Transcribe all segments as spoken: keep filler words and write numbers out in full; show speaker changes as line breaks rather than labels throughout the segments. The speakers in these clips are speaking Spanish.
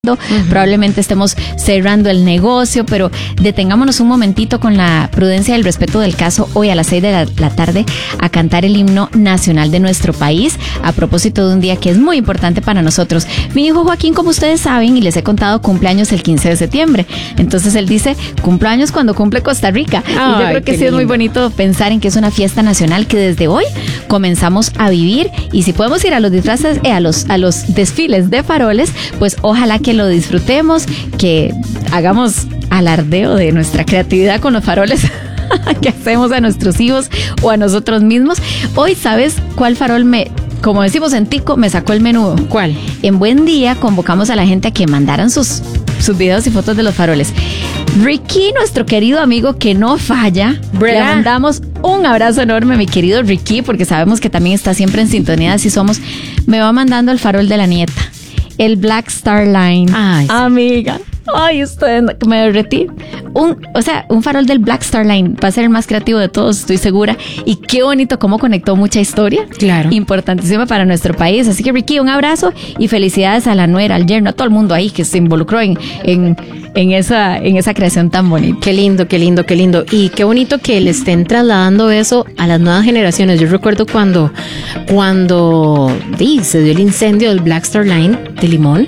Uh-huh. Probablemente estemos cerrando el negocio, pero detengámonos un momentito con la prudencia y el respeto del caso hoy a las seis de la, la tarde a cantar el himno nacional de nuestro país a propósito de un día que es muy importante para nosotros. Mi hijo Joaquín, como ustedes saben y les he contado, cumpleaños el quince de septiembre. Entonces él dice, cumpleaños cuando cumple Costa Rica. Ay, y yo creo que sí lindo. Es muy bonito pensar en que es una fiesta nacional que desde hoy comenzamos a vivir, y si podemos ir a los disfraces, eh, a los, a los desfiles de faroles, pues ojalá que lo disfrutemos, que hagamos alardeo de nuestra creatividad con los faroles que hacemos a nuestros hijos o a nosotros mismos. Hoy, ¿sabes cuál farol me, como decimos en Tico, me sacó el menudo?
¿Cuál?
En Buen Día convocamos a la gente a que mandaran sus, sus videos y fotos de los faroles. Ricky, nuestro querido amigo que no falla, ¿verdad? Le mandamos un abrazo enorme, mi querido Ricky, porque sabemos que también está siempre en sintonía, así somos. Me va mandando el farol de la nieta, el Black Star Line. Ay, sí. Amiga. Ay, ustedes, me derretí. Un, o sea, un farol del Black Star Line va a ser el más creativo de todos, estoy segura. Y qué bonito cómo conectó mucha historia.
Claro.
Importantísima para nuestro país. Así que, Ricky, un abrazo y felicidades a la nuera, al yerno, a todo el mundo ahí que se involucró en, en, en, esa, en esa creación tan bonita.
Qué lindo, qué lindo, qué lindo. Y qué bonito que le estén trasladando eso a las nuevas generaciones. Yo recuerdo cuando, cuando sí, se dio el incendio del Black Star Line de Limón.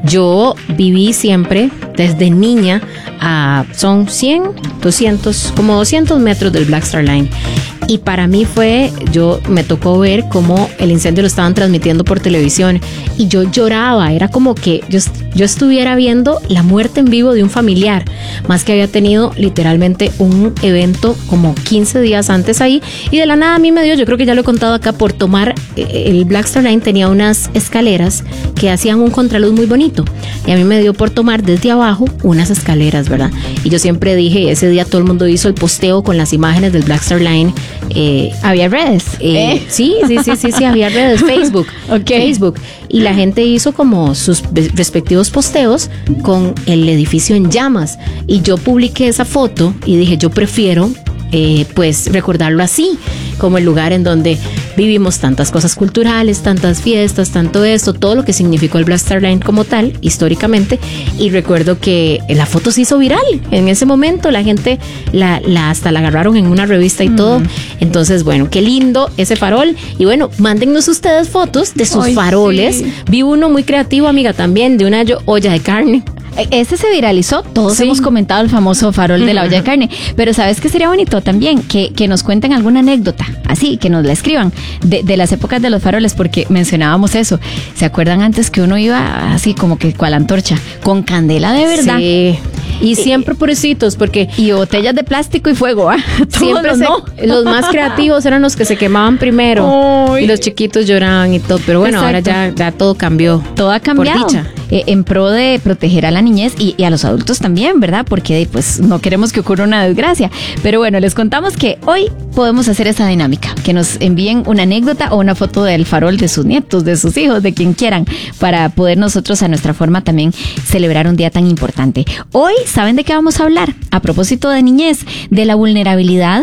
Yo viví siempre desde niña a, son cien, doscientos, como doscientos metros del Black Star Line. Y para mí fue, yo me tocó ver cómo el incendio lo estaban transmitiendo por televisión y yo lloraba, era como que yo, yo estuviera viendo la muerte en vivo de un familiar, más que había tenido literalmente un evento como quince días antes ahí, y de la nada a mí me dio, yo creo que ya lo he contado acá, por tomar, el Black Star Line tenía unas escaleras que hacían un contraluz muy bonito, y a mí me dio por tomar desde abajo unas escaleras, ¿verdad? Y yo siempre dije, ese día todo el mundo hizo el posteo con las imágenes del Black Star Line. Eh,
había redes.
Eh, ¿Eh? Sí, sí, sí, sí, sí, había redes, Facebook, okay. Facebook. Y la gente hizo como sus respectivos posteos con el edificio en llamas. Y yo publiqué esa foto y dije, yo prefiero eh, pues recordarlo así, como el lugar en donde vivimos tantas cosas culturales, tantas fiestas, tanto esto, todo lo que significó el Black Star Line como tal, históricamente. Y recuerdo que la foto se hizo viral en ese momento, la gente la, la hasta la agarraron en una revista y mm. todo. Entonces, bueno, qué lindo ese farol. Y bueno, mándennos ustedes fotos de sus Ay, faroles. Sí. Vi uno muy creativo, amiga, también, de una olla de carne.
Ese se viralizó, todos sí. hemos comentado el famoso farol de la olla de carne, pero ¿sabes qué sería bonito también? Que, que nos cuenten alguna anécdota, así, que nos la escriban, de, de las épocas de los faroles, porque mencionábamos eso. ¿Se acuerdan antes que uno iba así como que cual antorcha, con candela de verdad?
Sí. Y siempre purecitos, porque...
Y botellas de plástico y fuego, ¿ah? ¿eh?
Siempre se, no. Los más creativos eran los que se quemaban primero. Ay. Y los chiquitos lloraban y todo. Pero bueno, Exacto. ahora ya, ya todo cambió.
Todo ha cambiado.
Por dicha.
Eh, en pro de proteger a la niñez y, y a los adultos también, ¿verdad? Porque pues no queremos que ocurra una desgracia. Pero bueno, les contamos que hoy podemos hacer esa dinámica. Que nos envíen una anécdota o una foto del farol de sus nietos, de sus hijos, de quien quieran, para poder nosotros a nuestra forma también celebrar un día tan importante. Hoy, ¿saben de qué vamos a hablar? A propósito de niñez, de la vulnerabilidad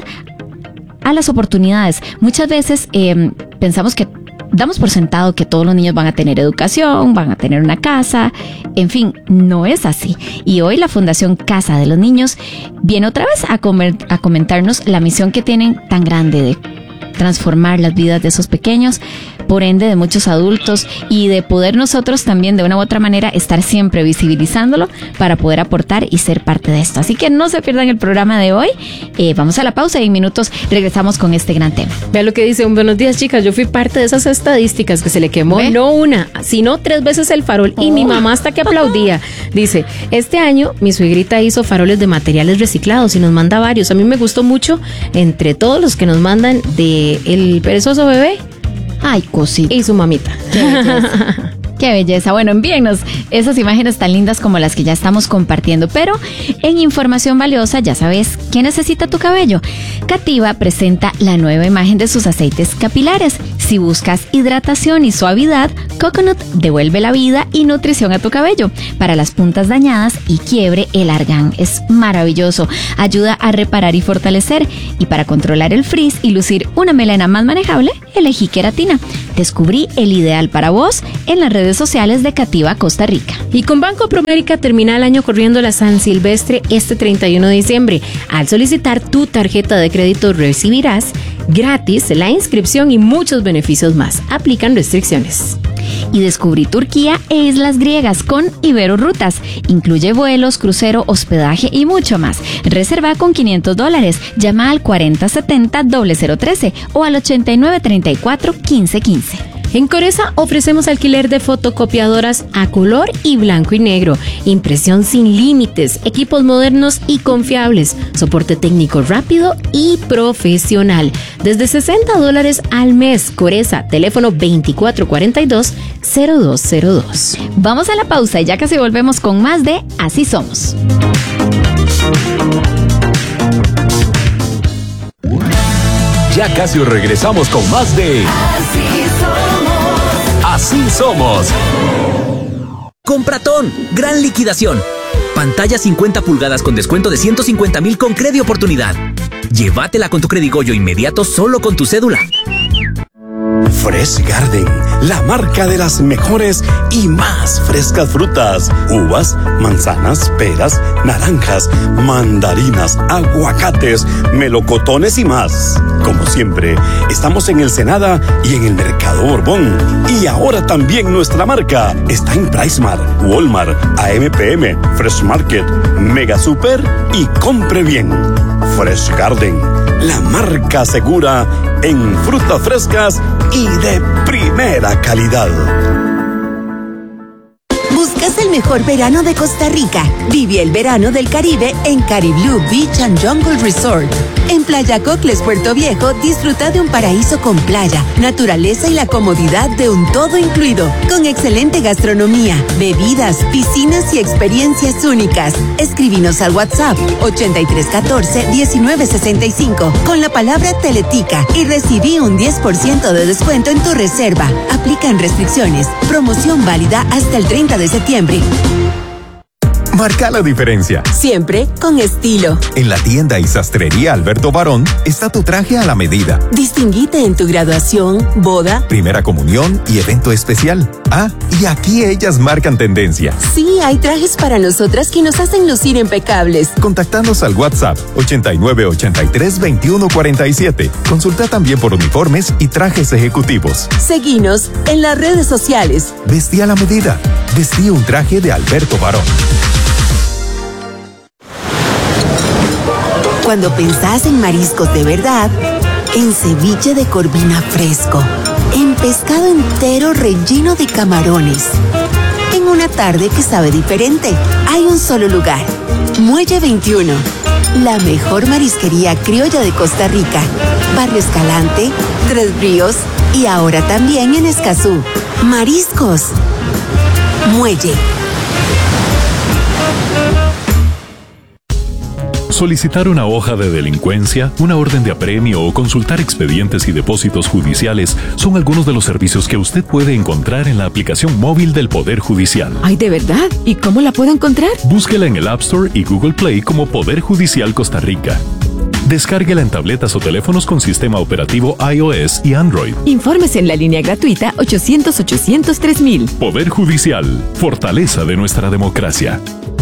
a las oportunidades. Muchas veces eh, pensamos que damos por sentado que todos los niños van a tener educación, van a tener una casa, en fin, no es así. Y hoy la Fundación Casa de los Niños viene otra vez a, comer, a comentarnos la misión que tienen tan grande de transformar las vidas de esos pequeños, por ende de muchos adultos, y de poder nosotros también de una u otra manera estar siempre visibilizándolo para poder aportar y ser parte de esto. Así que no se pierdan el programa de hoy. Eh, vamos a la pausa y en minutos regresamos con este gran tema.
Vea lo que dice, un buenos días, chicas. Yo fui parte de esas estadísticas que se le quemó, ¿Ve? no una, sino tres veces el farol, oh. y mi mamá hasta que aplaudía. Dice, este año mi suegrita hizo faroles de materiales reciclados y nos manda varios. A mí me gustó mucho, entre todos los que nos mandan, de el perezoso bebé.
Ay, cosita.
Y su mamita.
Qué belleza. Qué belleza. Bueno, envíennos esas imágenes tan lindas como las que ya estamos compartiendo. Pero en información valiosa, ya sabes, ¿qué necesita tu cabello? Cativa presenta la nueva imagen de sus aceites capilares. Si buscas hidratación y suavidad, Coconut devuelve la vida y nutrición a tu cabello. Para las puntas dañadas y quiebre, el argán es maravilloso. Ayuda a reparar y fortalecer. Y para controlar el frizz y lucir una melena más manejable, elegí queratina. Descubrí el ideal para vos en las redes sociales de Cativa Costa Rica.
Y con Banco Promérica termina el año corriendo la San Silvestre este treinta y uno de diciembre. Al solicitar tu tarjeta de crédito recibirás gratis la inscripción y muchos beneficios más. Aplican restricciones.
Y descubrí Turquía e islas griegas con Ibero Rutas. Incluye vuelos, crucero, hospedaje y mucho más. Reserva con quinientos dólares. Llama al cuarenta setenta cero cero trece o al ochenta y nueve treinta y cuatro quince quince.
En Coresa ofrecemos alquiler de fotocopiadoras a color y blanco y negro, impresión sin límites, equipos modernos y confiables, soporte técnico rápido y profesional. Desde sesenta dólares al mes. Coresa, teléfono veinticuatro cuarenta y dos cero dos cero dos.
Vamos a la pausa y ya casi volvemos con más de Así Somos.
Ya casi regresamos con más de
Así Somos.
Así Somos.
Compratón, gran liquidación. Pantalla cincuenta pulgadas con descuento de ciento cincuenta mil con Credi Oportunidad. Llévatela con tu Credigoyo inmediato solo con tu cédula.
Fresh Garden, la marca de las mejores y más frescas frutas, uvas, manzanas, peras, naranjas, mandarinas, aguacates, melocotones y más. Como siempre, estamos en el Senada y en el Mercado Borbón. Y ahora también nuestra marca está en PriceMart, Walmart, A M P M, Fresh Market, Mega Super y Compre Bien. Fresh Garden, la marca segura en frutas frescas y de primera calidad.
¿Buscas el mejor verano de Costa Rica? Vive el verano del Caribe en Cariblue Beach and Jungle Resort. En Playa Cocles, Puerto Viejo, disfruta de un paraíso con playa, naturaleza y la comodidad de un todo incluido, con excelente gastronomía, bebidas, piscinas y experiencias únicas. Escríbenos al WhatsApp ochenta y tres catorce diecinueve sesenta y cinco con la palabra Teletica y recibí un diez por ciento de descuento en tu reserva. Aplican restricciones. Promoción válida hasta el treinta de septiembre.
Marca la diferencia.
Siempre con estilo.
En la tienda y sastrería Alberto Barón está tu traje a la medida.
Distinguite en tu graduación, boda,
primera comunión y evento especial. Ah, y aquí ellas marcan tendencia.
Sí, hay trajes para nosotras que nos hacen lucir impecables.
Contactanos al WhatsApp ochenta y nueve ochenta y tres veintiuno cuarenta y siete. Consulta también por uniformes y trajes ejecutivos.
Seguinos en las redes sociales.
Vestí a la medida. Vestí un traje de Alberto Barón.
Cuando pensás en mariscos de verdad, en ceviche de corvina fresco, en pescado entero relleno de camarones, en una tarde que sabe diferente, hay un solo lugar. Muelle veintiuno, la mejor marisquería criolla de Costa Rica. Barrio Escalante, Tres Ríos y ahora también en Escazú. Mariscos. Muelle.
Solicitar una hoja de delincuencia, una orden de apremio o consultar expedientes y depósitos judiciales son algunos de los servicios que usted puede encontrar en la aplicación móvil del Poder Judicial.
¿Ay, de verdad? ¿Y cómo la puedo encontrar?
Búsquela en el App Store y Google Play como Poder Judicial Costa Rica. Descárguela en tabletas o teléfonos con sistema operativo iOS y Android.
Infórmese en la línea gratuita ochocientos ochocientos tres mil.
Poder Judicial, fortaleza de nuestra democracia.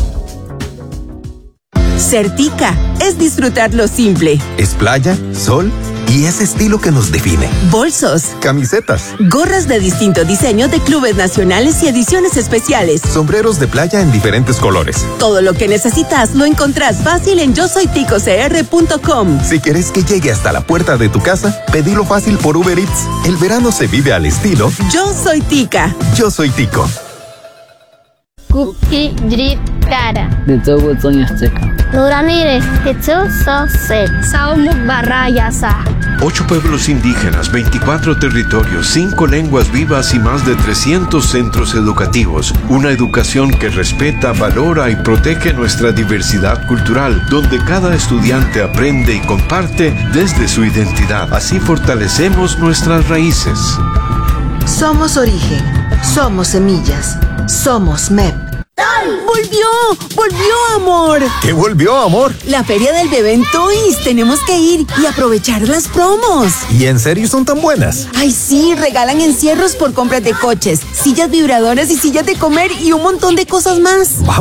Certica es disfrutar lo simple.
Es playa, sol y ese estilo que nos define.
Bolsos,
camisetas,
gorras de distinto diseño de clubes nacionales y ediciones especiales,
sombreros de playa en diferentes colores.
Todo lo que necesitas lo encontrás fácil en yo soy tico c r punto com.
Si quieres que llegue hasta la puerta de tu casa, pedilo fácil por Uber Eats. El verano se vive al estilo
Yo Soy Tica.
Yo Soy Tico.
Cookie Drip Cara.
De todo Toño Azteca.
Nuranire, Hetsu Sose, Saumuk Barrayasa.
Ocho pueblos indígenas, veinticuatro territorios, cinco lenguas vivas y más de trescientos centros educativos. Una educación que respeta, valora y protege nuestra diversidad cultural, donde cada estudiante aprende y comparte desde su identidad. Así fortalecemos nuestras raíces.
Somos origen, somos semillas, somos M E P.
¡Volvió! ¡Volvió! amor.
¿Qué volvió, amor?
La feria del bebé en Toys. Tenemos que ir y aprovechar las promos.
¿Y en serio son tan buenas?
Ay, sí, regalan encierros por compras de coches, sillas vibradoras y sillas de comer y un montón de cosas más.
Vamos.